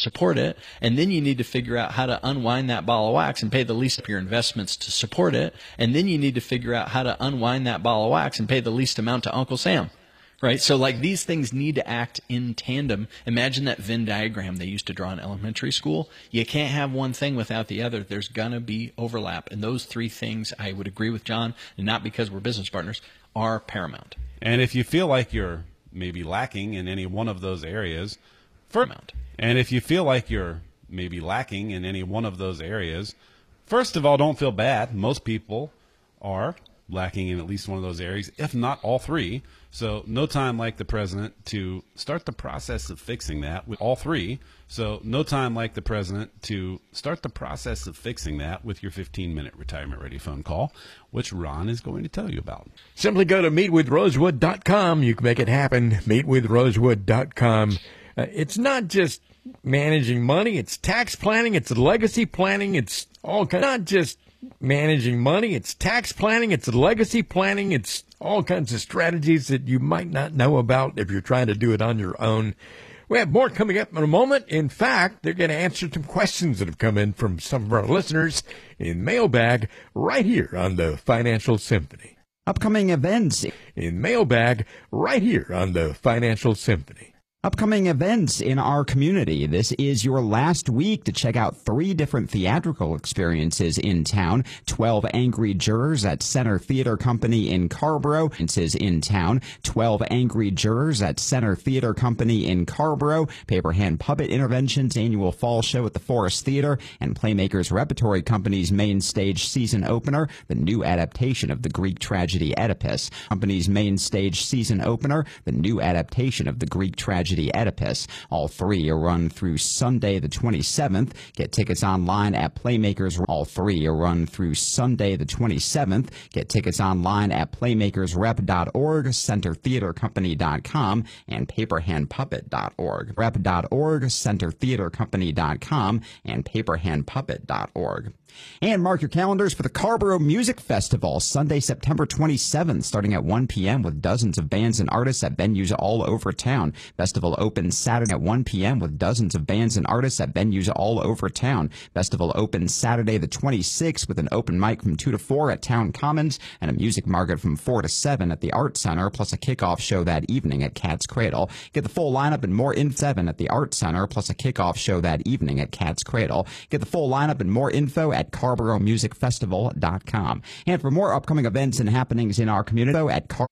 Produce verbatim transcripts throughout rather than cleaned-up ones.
support it, and then you need to figure out how to unwind that ball of wax and pay the least of your investments to support it, and then you need to figure out how to unwind that ball of wax and pay the least amount to Uncle Sam. Right? So like these things need to act in tandem. Imagine that Venn diagram they used to draw in elementary school. You can't have one thing without the other. There's going to be overlap. And those three things, I would agree with John, and not because we're business partners, are paramount. And if you feel like you're maybe lacking in any one of those areas, paramount. And if you feel like you're maybe lacking in any one of those areas, first of all, don't feel bad. Most people are lacking in at least one of those areas, if not all three. So no time like the president to start the process of fixing that with all three. So no time like the president to start the process of fixing that with your fifteen-minute retirement ready phone call, which Ron is going to tell you about. Simply go to meet with rosewood dot com. You can make it happen. meet with rosewood dot com. Uh, it's not just managing money. It's tax planning. It's legacy planning. It's all kinds. Not just managing money. It's tax planning. It's legacy planning. It's all kinds of strategies that you might not know about if you're trying to do it on your own. We have more coming up in a moment. In fact, they're going to answer some questions that have come in from some of our listeners in Mailbag right here on the Financial Symphony. Upcoming events in Mailbag right here on the Financial Symphony. Upcoming events in our community. This is your last week to check out three different theatrical experiences in town. twelve Angry Jurors at Center Theater Company in Carrboro. Is in town. twelve Angry Jurors at Center Theater Company in Carrboro. Paper Hand Puppet Interventions annual fall show at the Forest Theater. And Playmakers Repertory Company's main stage season opener, the new adaptation of the Greek tragedy Oedipus. Company's main stage season opener, the new adaptation of the Greek tragedy Oedipus. All three are run through Sunday the twenty-seventh. Get tickets online at Playmakers. All three are run through Sunday the twenty-seventh. Get tickets online at playmakers rep dot org, center theater company dot com, and paper hand puppet dot org. rep dot org, center theater company dot com, and paper hand puppet dot org. And mark your calendars for the Carrboro Music Festival, Sunday, September twenty-seventh, starting at one p.m. with dozens of bands and artists at venues all over town. Festival opens Saturday at one p.m. with dozens of bands and artists at venues all over town. Festival opens Saturday the twenty-sixth with an open mic from two to four at Town Commons and a music market from four to seven at the Art Center, plus a kickoff show that evening at Cat's Cradle. Get the full lineup and more info seven at the Art Center, plus a kickoff show that evening at Cat's Cradle. Get the full lineup and more info at Carrboro Music Festival dot com. And for more upcoming events and happenings in our community, at Car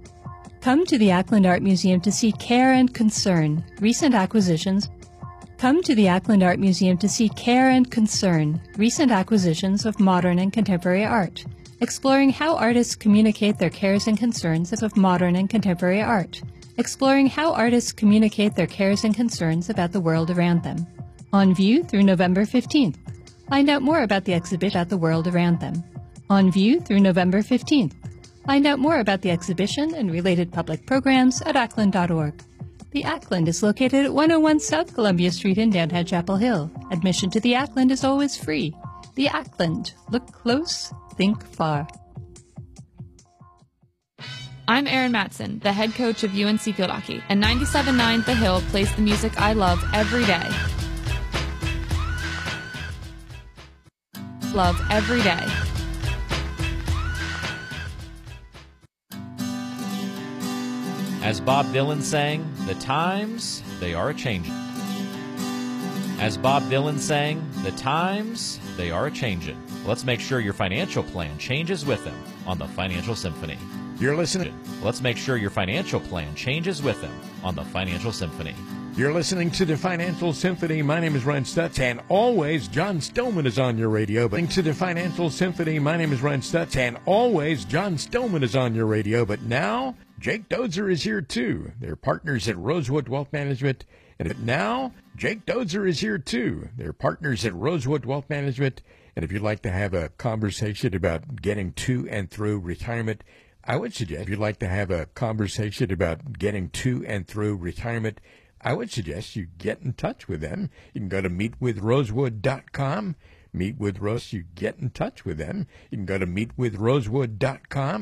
Come to the Ackland Art Museum to see care and concern, recent acquisitions. Come to the Ackland Art Museum to see care and concern, recent acquisitions of modern and contemporary art, exploring how artists communicate their cares and concerns of modern and contemporary art, exploring how artists communicate their cares and concerns about the world around them. On view through November fifteenth. Find out more about the exhibit at the world around them. On view through November fifteenth. Find out more about the exhibition and related public programs at ackland dot org. The Ackland is located at one oh one South Columbia Street in downtown Chapel Hill. Admission to the Ackland is always free. The Ackland. Look close, think far. I'm Erin Matson, the head coach of U N C Field Hockey, and ninety-seven point nine The Hill plays the music I love every day. Love every day. As Bob Dylan sang, the times, they are a-changin'. As Bob Dylan sang, the times, they are a-changin'. Let's make sure your financial plan changes with them on the Financial Symphony. You're listening. Let's make sure your financial plan changes with them on the Financial Symphony. You're listening to the Financial Symphony. My name is Ron Stutz, and always John Stillman is on your radio. But to the Financial Symphony, my name is Ron Stutz, and always John Stillman is on your radio. But now Jake Dozer is here too. They're partners at Rosewood Wealth Management, and now Jake Dozer is here too. They're partners at Rosewood Wealth Management, and if you'd like to have a conversation about getting to and through retirement, I would suggest if you'd like to have a conversation about getting to and through retirement, I would suggest you get in touch with them. You can go to meet with rosewood dot com. Meet with Rose, you get in touch with them. You can go to meet with rosewood dot com.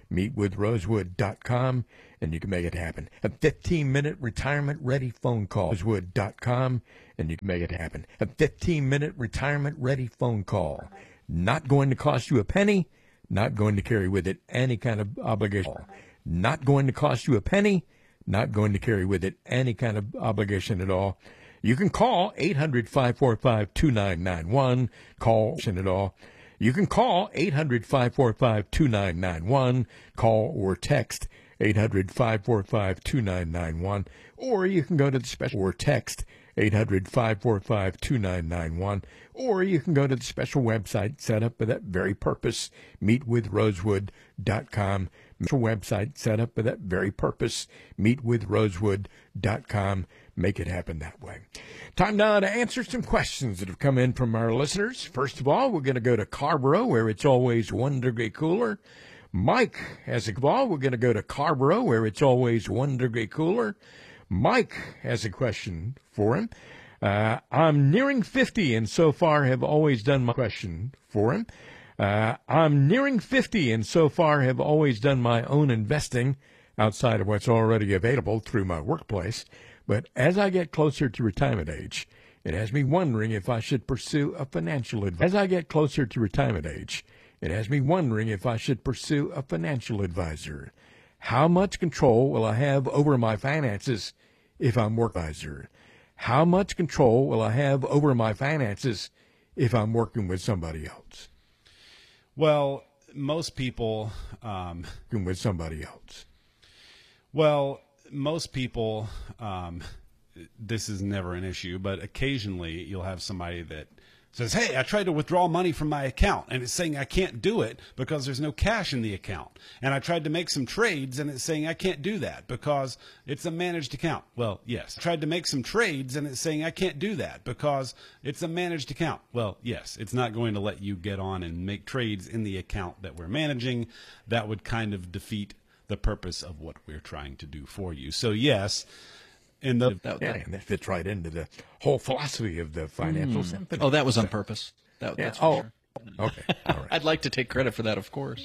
meet with rosewood dot com, and you can make it happen. A fifteen-minute retirement-ready phone call, rosewood dot com, and you can make it happen. A fifteen-minute retirement-ready phone call. Not going to cost you a penny, not going to carry with it any kind of obligation. Not going to cost you a penny, not going to carry with it any kind of obligation at all. You can call eight hundred, five four five, two nine nine one. Call at all. You can call eight hundred, five four five, two nine nine one. Call or text eight hundred, five four five, two nine nine one. Or you can go to the special or text eight hundred, five four five, two nine nine one. Or you can go to the special website set up for that very purpose, meet with rosewood dot com. Special website set up for that very purpose, meet with rosewood dot com. Make it happen that way. Time now to answer some questions that have come in from our listeners. First of all, we're going to go to Carborough, where it's always one degree cooler. Mike has a ball. We're going to go to Carborough, where it's always one degree cooler. Mike has a question for him. Uh, I'm nearing fifty, and so far have always done my question for him. Uh, I'm nearing fifty, and so far have always done my own investing outside of what's already available through my workplace. But as I get closer to retirement age, it has me wondering if I should pursue a financial advisor. As I get closer to retirement age, it has me wondering if I should pursue a financial advisor. How much control will I have over my finances if I'm work advisor? How much control will I have over my finances if I'm working with somebody else? Well, most people, um, Working with somebody else. well, most people, um, this is never an issue, but occasionally you'll have somebody that says, hey, I tried to withdraw money from my account, and it's saying I can't do it because there's no cash in the account. And I tried to make some trades, and it's saying I can't do that because it's a managed account. Well, yes. I tried to make some trades, and it's saying I can't do that because it's a managed account. Well, yes. It's not going to let you get on and make trades in the account that we're managing. That would kind of defeat the purpose of what we're trying to do for you. So, yes. In the, That- Yeah, and that fits right into the whole philosophy of the financial symphony. Oh, that was on purpose. That, Yeah. That's for Oh, sure. okay. All right. I'd like to take credit for that, of course.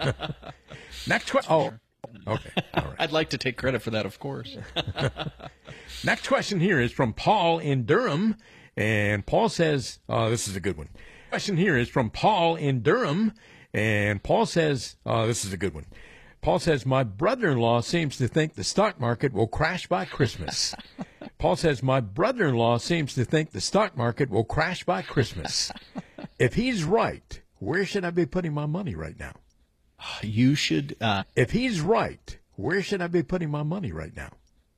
Next question. Oh, okay. All right. I'd like to take credit for that, of course. Next question here is from Paul in Durham. And Paul says, oh, this is a good one. Question here is from Paul in Durham. And Paul says, oh, this is a good one. Paul says, my brother-in-law seems to think the stock market will crash by Christmas. Paul says, my brother-in-law seems to think the stock market will crash by Christmas. If he's right, where should I be putting my money right now? You should, uh, If he's right, where should I be putting my money right now?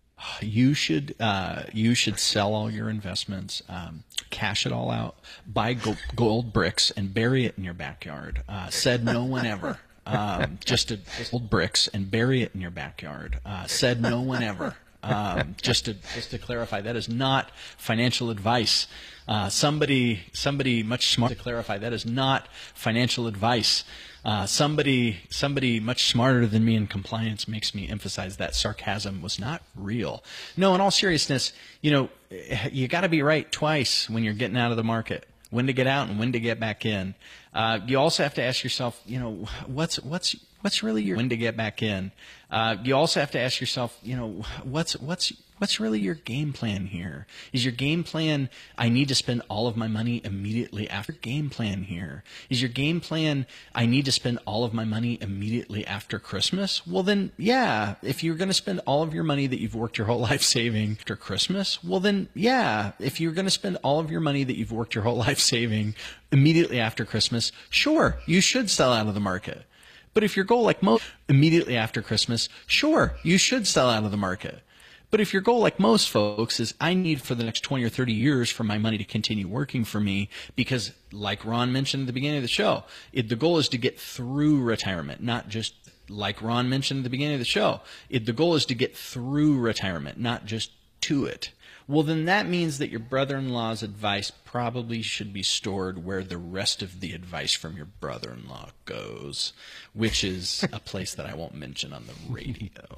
you should, uh, you should sell all your investments, um, cash it all out, buy go- gold bricks, and bury it in your backyard. Uh, said no one ever. Um, just to just gold bricks and bury it in your backyard. Uh, said no one ever. Um, just to just to clarify, that is not financial advice. Uh, somebody somebody much smarter to clarify, that is not financial advice. Uh, somebody somebody much smarter than me in compliance makes me emphasize that sarcasm was not real. No, in all seriousness, you know, you got to be right twice when you're getting out of the market. When to get out and when to get back in. Uh, you also have to ask yourself, you know, what's what's what's really your when to get back in. Uh, you also have to ask yourself, you know, what's what's what's really your game plan here? Is your game plan, I need to spend all of my money immediately after? Game plan here is your game plan, I need to spend all of my money immediately after Christmas? Well, then, yeah, if you're going to spend all of your money that you've worked your whole life saving after Christmas, well, then, yeah, if you're going to spend all of your money that you've worked your whole life saving immediately after Christmas, sure, you should sell out of the market. But if your goal, like most, immediately after Christmas, sure, you should sell out of the market. But if your goal, like most folks, is I need for the next twenty or thirty years for my money to continue working for me because, like Ron mentioned at the beginning of the show, it, the goal is to get through retirement, not just, like Ron mentioned at the beginning of the show, it, the goal is to get through retirement, not just to it. Well, then that means that your brother-in-law's advice probably should be stored where the rest of the advice from your brother-in-law goes, which is a place that I won't mention on the radio.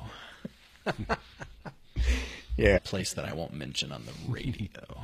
Yeah. A place that I won't mention on the radio.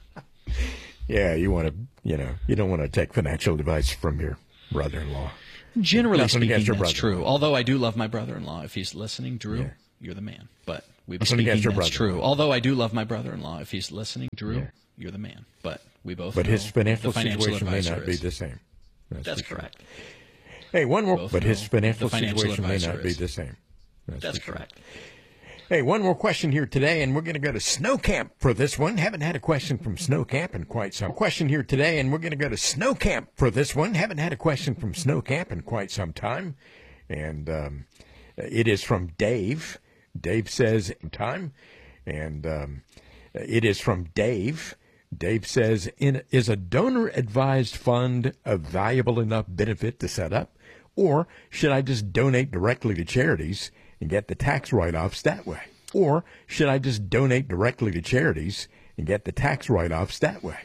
Yeah, you want to, you know, you don't want to take financial advice from your brother-in-law. Generally Nothing against speaking, your that's brother-in-law. true. Although I do love my brother-in-law. If he's listening, Drew, Yeah. you're the man. But we Nothing speaking, against your that's true. brother-in-law. Although I do love my brother-in-law. If he's listening, Drew, Yeah. you're the man. But we both. But know his financial, the financial situation may advisor not be is. the same. That's for sure. correct. Hey, one more. Both But his know financial, the financial situation may advisor not be is. the same. That's for sure. correct. Hey, one more question here today, and we're going to go to Snow Camp for this one. Haven't had a question from Snow Camp in quite some question here today, and we're going to go to Snow Camp for this one. Haven't had a question from Snow Camp in quite some time, and um, it is from Dave. Dave says time, and um, it is from Dave. Dave says, in, is a donor-advised fund a valuable enough benefit to set up, or should I just donate directly to charities and get the tax write-offs that way? Or should I just donate directly to charities and get the tax write-offs that way?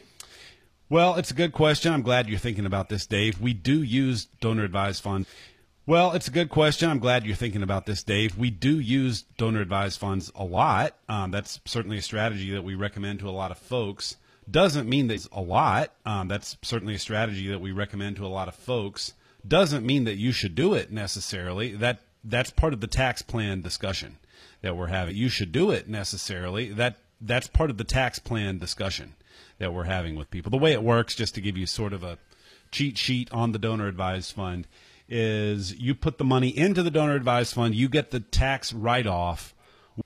Well, it's a good question. I'm glad you're thinking about this, Dave. We do use donor-advised funds. Well, it's a good question. I'm glad you're thinking about this, Dave. We do use donor-advised funds a lot. Um, that's certainly a strategy that we recommend to a lot of folks. Doesn't mean that it's a lot. Um, that's certainly a strategy that we recommend to a lot of folks. Doesn't mean that you should do it necessarily. That that's part of the tax plan discussion that we're having. You should do it necessarily. That that's part of the tax plan discussion that we're having with people. The way it works, just to give you sort of a cheat sheet on the donor advised fund, is you put the money into the donor advised fund, you get the tax write-off.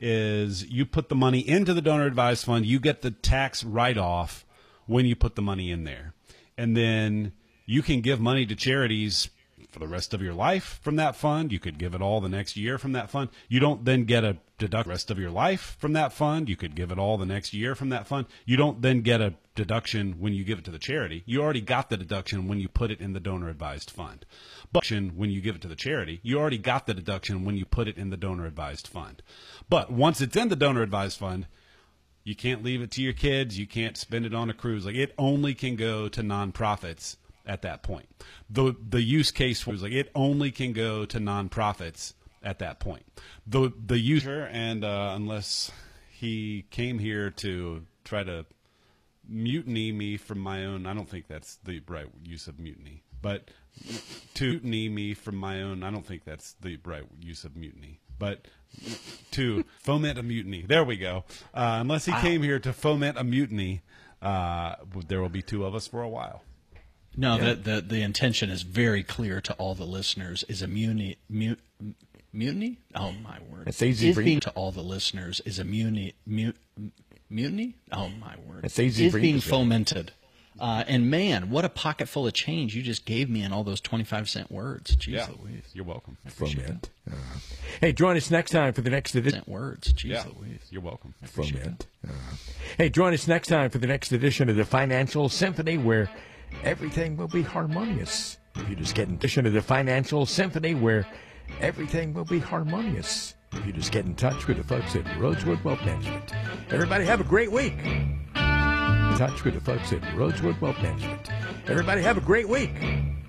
Is you put the money into the donor advised fund, you get the tax write-off when you put the money in there. And then you can give money to charities for the rest of your life from that fund. You could give it all the next year from that fund. You don't then get a deduct the rest of your life from that fund. You could give it all the next year from that fund. You don't then get a deduction when you give it to the charity. You already got the deduction when you put it in the donor advised fund. But when you give it to the charity, you already got the deduction when you put it in the donor advised fund. But once it's in the donor advised fund, you can't leave it to your kids. You can't spend it on a cruise. Like, it only can go to nonprofits at that point. The the use case was like it only can go to nonprofits at that point. The the user and uh, unless he came here to try to mutiny me from my own, I don't think that's the right use of mutiny. But to mutiny me from my own, I don't think that's the right use of mutiny. But to foment a mutiny, there we go. Uh, unless he wow. came here to foment a mutiny, uh, there will be two of us for a while. No, yeah. the, the the intention is very clear to all the listeners. Is a mutiny, mut, mutiny? Oh my word! It's easy is for being you to all the listeners. Is a mutiny, mut, mutiny? Oh my word! It's easy is for being you to fomented. Uh, and man, what a pocket full of change you just gave me in all those twenty-five cent words. Jeez yeah. Louise. You're welcome. Foment. Uh, hey, join us next time for the next edition. Words. Jeez yeah. Louise. You're welcome. Foment. Uh, hey, join us next time for the next edition of the Financial Symphony, where everything will be harmonious. If you just get in edition of the Financial Symphony, where everything will be harmonious. If you just get in touch with the folks at Rosewood Wealth Management. Everybody have a great week. In touch with the folks at Rosewood Wealth Management. Everybody have a great week.